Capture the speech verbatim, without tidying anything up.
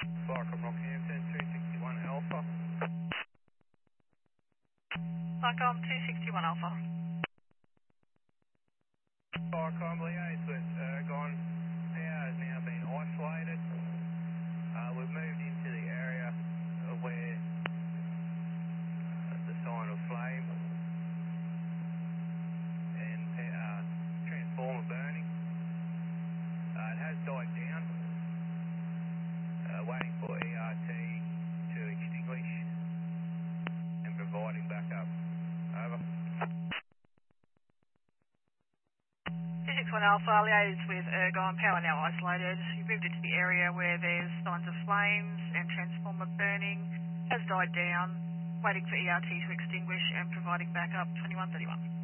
Cyclone Rockhampton, two sixty-one Alpha. Cyclone two sixty-one Alpha. Cyclone liaise with Ergon. Power has now been isolated. Uh, we've moved into the area where uh, the sign of flame and uh, transformer burning. Uh, it has died down. Uh, waiting for E R T to extinguish and providing backup. Over. two sixty-one Alpha, liaise with Ergon, power now isolated. You've moved into the area where there's signs of flames and transformer burning. Has died down, waiting for E R T to extinguish and providing backup. twenty-one thirty-one.